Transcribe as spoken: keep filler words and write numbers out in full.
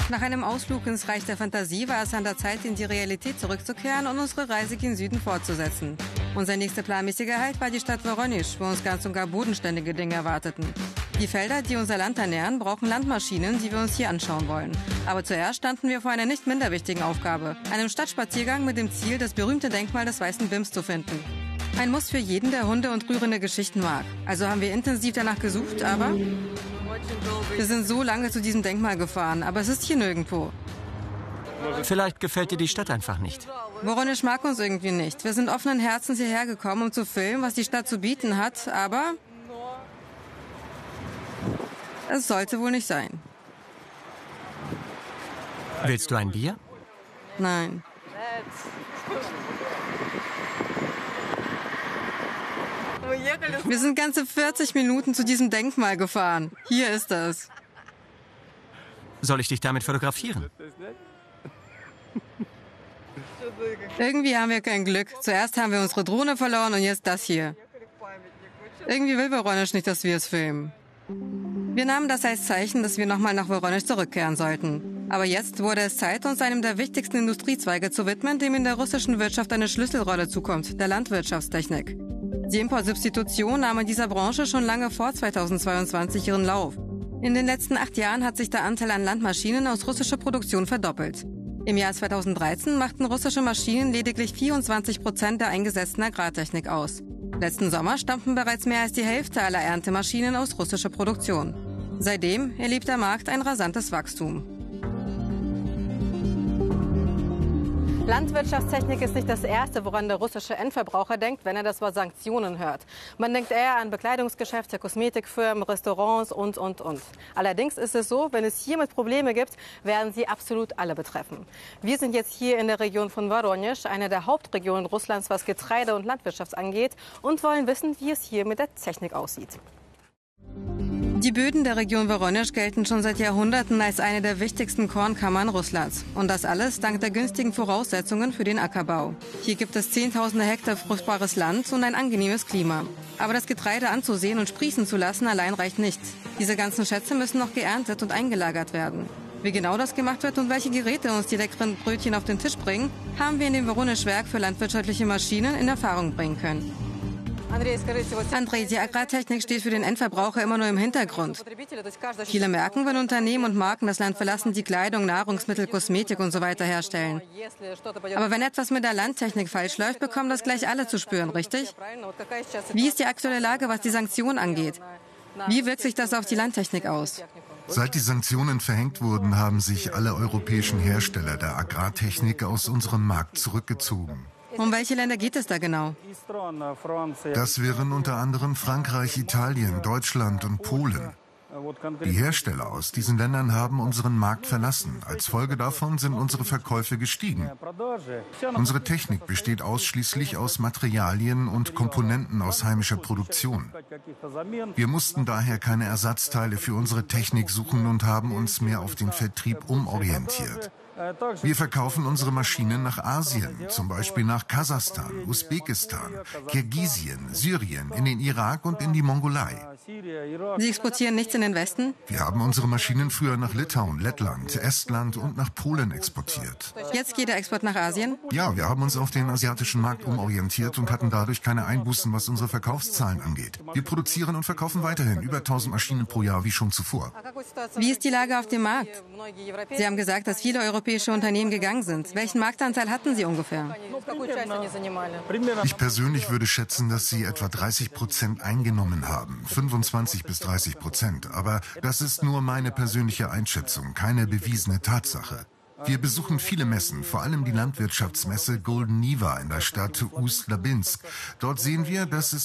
Nach einem Ausflug ins Reich der Fantasie war es an der Zeit, in die Realität zurückzukehren und unsere Reise gen Süden fortzusetzen. Unser nächster planmäßiger Halt war die Stadt Voronezh, wo uns ganz und gar bodenständige Dinge erwarteten. Die Felder, die unser Land ernähren, brauchen Landmaschinen, die wir uns hier anschauen wollen. Aber zuerst standen wir vor einer nicht minder wichtigen Aufgabe, einem Stadtspaziergang mit dem Ziel, das berühmte Denkmal des Weißen Bims zu finden. Ein Muss für jeden, der Hunde und rührende Geschichten mag. Also haben wir intensiv danach gesucht, aber wir sind so lange zu diesem Denkmal gefahren, aber es ist hier nirgendwo. Vielleicht gefällt dir die Stadt einfach nicht. Voronezh mag uns irgendwie nicht. Wir sind offenen Herzens hierher gekommen, um zu filmen, was die Stadt zu bieten hat, aber es sollte wohl nicht sein. Willst du ein Bier? Nein. Wir sind ganze vierzig Minuten zu diesem Denkmal gefahren. Hier ist es. Soll ich dich damit fotografieren? Irgendwie haben wir kein Glück. Zuerst haben wir unsere Drohne verloren und jetzt das hier. Irgendwie will Voronezh nicht, dass wir es filmen. Wir nahmen das als Zeichen, dass wir nochmal nach Voronezh zurückkehren sollten. Aber jetzt wurde es Zeit, uns einem der wichtigsten Industriezweige zu widmen, dem in der russischen Wirtschaft eine Schlüsselrolle zukommt, der Landwirtschaftstechnik. Die Importsubstitution nahm in dieser Branche schon lange vor zweitausendzweiundzwanzig ihren Lauf. In den letzten acht Jahren hat sich der Anteil an Landmaschinen aus russischer Produktion verdoppelt. Im Jahr zweitausenddreizehn machten russische Maschinen lediglich vierundzwanzig Prozent der eingesetzten Agrartechnik aus. Letzten Sommer stammten bereits mehr als die Hälfte aller Erntemaschinen aus russischer Produktion. Seitdem erlebt der Markt ein rasantes Wachstum. Landwirtschaftstechnik ist nicht das Erste, woran der russische Endverbraucher denkt, wenn er das Wort Sanktionen hört. Man denkt eher an Bekleidungsgeschäfte, Kosmetikfirmen, Restaurants und, und, und. Allerdings ist es so, wenn es hiermit Probleme gibt, werden sie absolut alle betreffen. Wir sind jetzt hier in der Region von Voronezh, einer der Hauptregionen Russlands, was Getreide und Landwirtschaft angeht, und wollen wissen, wie es hier mit der Technik aussieht. Die Böden der Region Voronezh gelten schon seit Jahrhunderten als eine der wichtigsten Kornkammern Russlands. Und das alles dank der günstigen Voraussetzungen für den Ackerbau. Hier gibt es zehntausende Hektar fruchtbares Land und ein angenehmes Klima. Aber das Getreide anzusehen und sprießen zu lassen allein reicht nicht. Diese ganzen Schätze müssen noch geerntet und eingelagert werden. Wie genau das gemacht wird und welche Geräte uns die leckeren Brötchen auf den Tisch bringen, haben wir in dem Voronezh-Werk für landwirtschaftliche Maschinen in Erfahrung bringen können. Andrei, die Agrartechnik steht für den Endverbraucher immer nur im Hintergrund. Viele merken, wenn Unternehmen und Marken das Land verlassen, die Kleidung, Nahrungsmittel, Kosmetik und so weiter herstellen. Aber wenn etwas mit der Landtechnik falsch läuft, bekommen das gleich alle zu spüren, richtig? Wie ist die aktuelle Lage, was die Sanktionen angeht? Wie wirkt sich das auf die Landtechnik aus? Seit die Sanktionen verhängt wurden, haben sich alle europäischen Hersteller der Agrartechnik aus unserem Markt zurückgezogen. Um welche Länder geht es da genau? Das wären unter anderem Frankreich, Italien, Deutschland und Polen. Die Hersteller aus diesen Ländern haben unseren Markt verlassen. Als Folge davon sind unsere Verkäufe gestiegen. Unsere Technik besteht ausschließlich aus Materialien und Komponenten aus heimischer Produktion. Wir mussten daher keine Ersatzteile für unsere Technik suchen und haben uns mehr auf den Vertrieb umorientiert. Wir verkaufen unsere Maschinen nach Asien, zum Beispiel nach Kasachstan, Usbekistan, Kirgisien, Syrien, in den Irak und in die Mongolei. Sie exportieren nichts in den Westen? Wir haben unsere Maschinen früher nach Litauen, Lettland, Estland und nach Polen exportiert. Jetzt geht der Export nach Asien? Ja, wir haben uns auf den asiatischen Markt umorientiert und hatten dadurch keine Einbußen, was unsere Verkaufszahlen angeht. Wir produzieren und verkaufen weiterhin über tausend Maschinen pro Jahr wie schon zuvor. Wie ist die Lage auf dem Markt? Sie haben gesagt, dass viele europäische Unternehmen gegangen sind. Welchen Marktanteil hatten Sie ungefähr? Ich persönlich würde schätzen, dass sie etwa dreißig Prozent eingenommen haben. fünfundzwanzig bis dreißig Prozent. Aber das ist nur meine persönliche Einschätzung, keine bewiesene Tatsache. Wir besuchen viele Messen, vor allem die Landwirtschaftsmesse Golden Niva in der Stadt Ust-Labinsk. Dort sehen wir, dass es